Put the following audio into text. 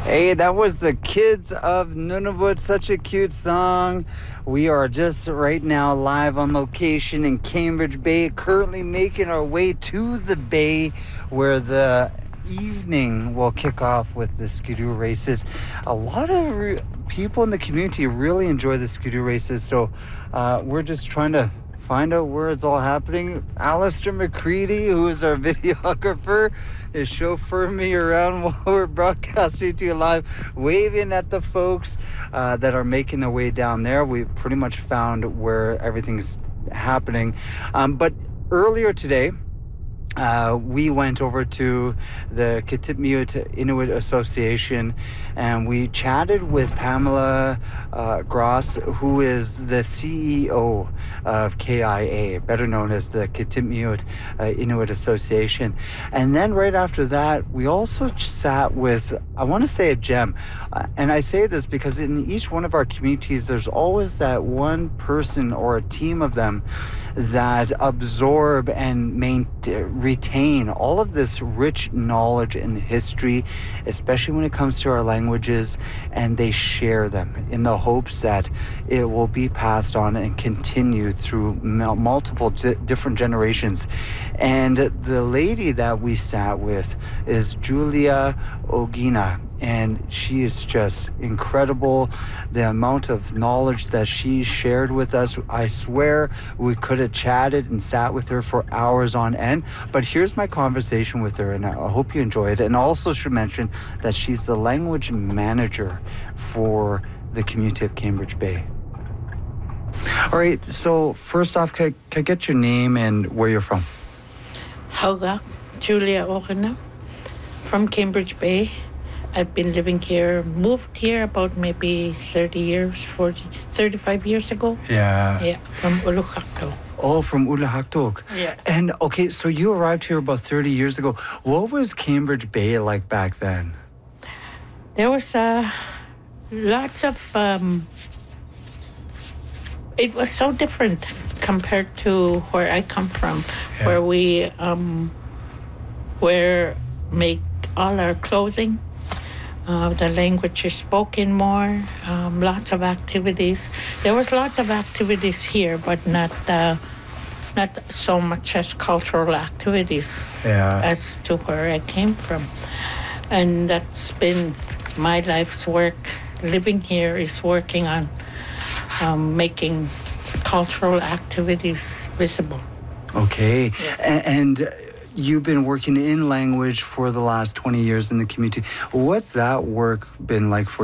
Hey, that was the Kids of Nunavut. Such a cute song. We are just right now live on location in Cambridge Bay, currently making our way to the bay where the evening will kick off with the skidoo races. A lot of people in the community really enjoy the skidoo races, so we're just trying to find out where it's all happening. Alistair McCready, who is our videographer, is chauffeuring me around while we're broadcasting to you live, waving at the folks that are making their way down there. We pretty much found where everything's happening. But earlier today, we went over to the Kitikmeot Inuit Association and we chatted with Pamela Gross, who is the CEO of KIA, better known as the Kitikmeot Inuit Association. And then right after that, we also sat with, I want to say, a gem. And I say this because in each one of our communities, there's always that one person or a team of them that absorb and retain all of this rich knowledge and history, especially when it comes to our languages, and they share them in the hopes that it will be passed on and continued through multiple different generations. And the lady that we sat with is Julia Ogina, and she is just incredible. The amount of knowledge that she shared with us, I swear we could have chatted and sat with her for hours on end. But here's my conversation with her, and I hope you enjoy it. And I also should mention that she's the language manager for the community of Cambridge Bay. All right, so first off, can I get your name and where you're from? Hauga, Julia Ogina, from Cambridge Bay. I've been living here, moved here about maybe 35 years ago. Yeah, from Ulukhaktok. Oh, from Ulukhaktok. Yeah. And okay, so you arrived here about 30 years ago. What was Cambridge Bay like back then? There was lots of... it was so different compared to where I come from, where we make all our clothing. The language is spoken more, lots of activities. There was lots of activities here, but not so much as cultural activities as to where I came from. And that's been my life's work. Living here is working on making cultural activities visible. Okay. Yeah. And you've been working in language for the last 20 years in the community. What's that work been like for